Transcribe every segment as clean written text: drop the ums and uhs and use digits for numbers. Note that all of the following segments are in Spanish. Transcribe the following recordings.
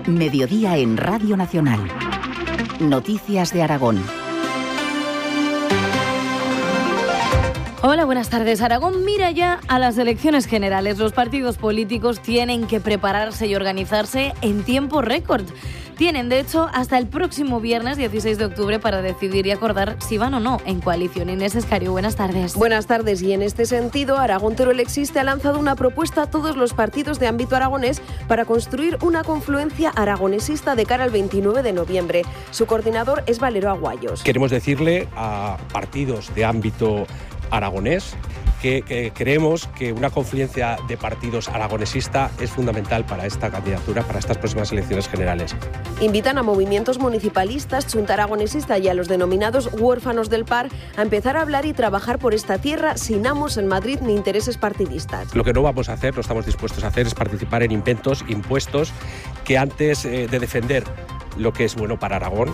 Mediodía en Radio Nacional. Noticias de Aragón. Hola, buenas tardes. Aragón mira ya a las elecciones generales. Los partidos políticos tienen que prepararse y organizarse en tiempo récord. Tienen, de hecho, hasta el próximo viernes 16 de octubre para decidir y acordar si van o no en coalición. Inés Escario, buenas tardes. Buenas tardes. Y en este sentido, Aragón Teruel Existe ha lanzado una propuesta a todos los partidos de ámbito aragonés para construir una confluencia aragonesista de cara al 29 de noviembre. Su coordinador es Valero Aguayos. Queremos decirle a partidos de ámbito aragonés que creemos que una confluencia de partidos aragonesista es fundamental para esta candidatura, para estas próximas elecciones generales. Invitan a movimientos municipalistas, Chunta Aragonesista y a los denominados huérfanos del PAR a empezar a hablar y trabajar por esta tierra sin amos en Madrid ni intereses partidistas. Lo que no vamos a hacer, no estamos dispuestos a hacer, es participar en inventos impuestos que antes de defender lo que es bueno para Aragón,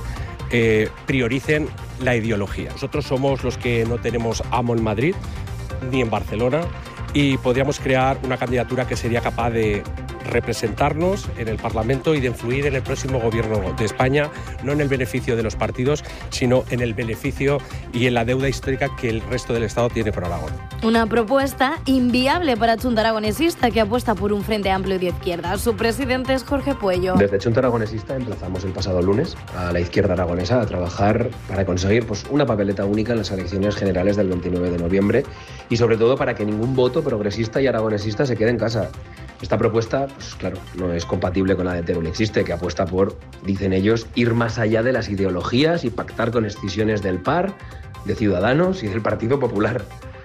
prioricen la ideología. Nosotros somos los que no tenemos amo en Madrid ni en Barcelona y podríamos crear una candidatura que sería capaz de representarnos en el Parlamento y de influir en el próximo gobierno de España, no en el beneficio de los partidos, sino en el beneficio y en la deuda histórica que el resto del Estado tiene por Aragón. Una propuesta inviable para Chunta Aragonesista, que apuesta por un frente amplio de izquierda. Su presidente es Jorge Puello. Desde Chunta Aragonesista emplazamos el pasado lunes a la izquierda aragonesa a trabajar para conseguir una papeleta única en las elecciones generales del 29 de noviembre y sobre todo para que ningún voto progresista y aragonesista se quede en casa. Esta propuesta, claro, no es compatible con la de Teruel Existe, que apuesta por, dicen ellos, ir más allá de las ideologías y pactar con escisiones del PAR, de Ciudadanos y del Partido Popular,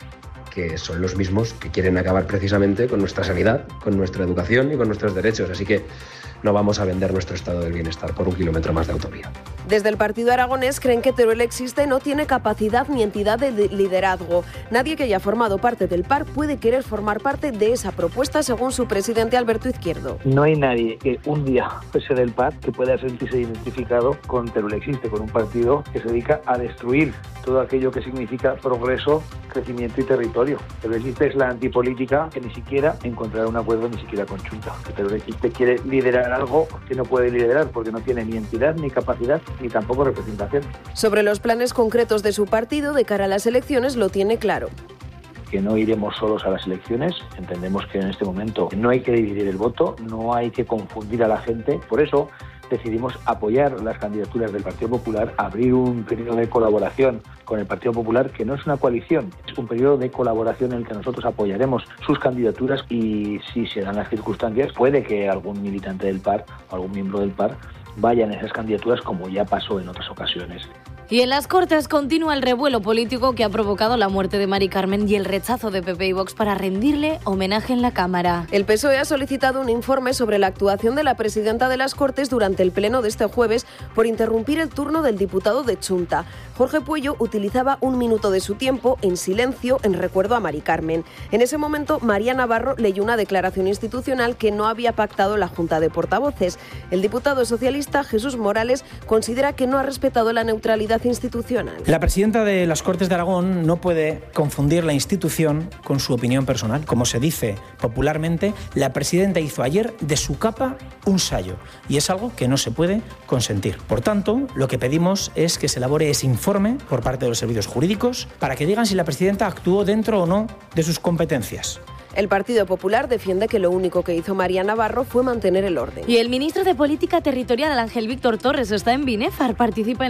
que son los mismos que quieren acabar precisamente con nuestra sanidad, con nuestra educación y con nuestros derechos. Así que no vamos a vender nuestro estado del bienestar por un kilómetro más de autovía. Desde el partido aragonés creen que Teruel Existe no tiene capacidad ni entidad de liderazgo. Nadie que haya formado parte del PAR puede querer formar parte de esa propuesta, según su presidente Alberto Izquierdo. No hay nadie que un día fuese del PAR que pueda sentirse identificado con Teruel Existe, con un partido que se dedica a destruir todo aquello que significa progreso, crecimiento y territorio. Teruel Existe es la antipolítica que ni siquiera encontrará un acuerdo ni siquiera con Chunta. Teruel Existe quiere liderar algo que no puede liderar porque no tiene ni entidad, ni capacidad, ni tampoco representación. Sobre los planes concretos de su partido de cara a las elecciones lo tiene claro. Que no iremos solos a las elecciones. Entendemos que en este momento no hay que dividir el voto, no hay que confundir a la gente. Por eso decidimos apoyar las candidaturas del Partido Popular, abrir un periodo de colaboración con el Partido Popular, que no es una coalición, es un periodo de colaboración en el que nosotros apoyaremos sus candidaturas y si se dan las circunstancias, puede que algún militante del PAR o algún miembro del PAR vaya en esas candidaturas, como ya pasó en otras ocasiones. Y en las Cortes continúa el revuelo político que ha provocado la muerte de Mari Carmen y el rechazo de PP y Vox para rendirle homenaje en la Cámara. El PSOE ha solicitado un informe sobre la actuación de la presidenta de las Cortes durante el pleno de este jueves por interrumpir el turno del diputado de Chunta. Jorge Puello utilizaba un minuto de su tiempo en silencio en recuerdo a Mari Carmen. En ese momento, María Navarro leyó una declaración institucional que no había pactado la Junta de Portavoces. El diputado socialista Jesús Morales considera que no ha respetado la neutralidad institucional. La presidenta de las Cortes de Aragón no puede confundir la institución con su opinión personal. Como se dice popularmente, la presidenta hizo ayer de su capa un sayo y es algo que no se puede consentir. Por tanto, lo que pedimos es que se elabore ese informe por parte de los servicios jurídicos para que digan si la presidenta actuó dentro o no de sus competencias. El Partido Popular defiende que lo único que hizo María Navarro fue mantener el orden. Y el ministro de Política Territorial, Ángel Víctor Torres, está en Binefar, participa en